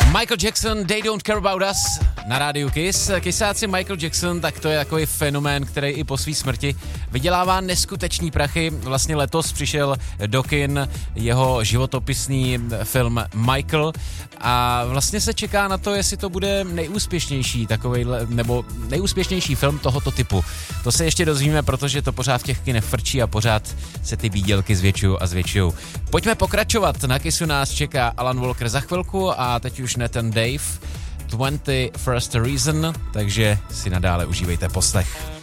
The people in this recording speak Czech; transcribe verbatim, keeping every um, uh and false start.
Michael Jackson, They Don't Care About Us na rádiu Kiss. Kissáci Michael Jackson, tak to je takový fenomén, který i po své smrti vydělává neskutečný prachy. Vlastně letos přišel do kin jeho životopisný film Michael a vlastně se čeká na to, jestli to bude nejúspěšnější takovejhle, nebo nejúspěšnější film tohoto typu. To se ještě dozvíme, protože to pořád v těch kinech frčí a pořád se ty výdělky zvětšují a zvětšují. Pojďme pokračovat. Na Kissu nás čeká Alan Walker za chvilku a teď už Nat and Dave, twenty first Reason, takže si nadále užívejte poslech.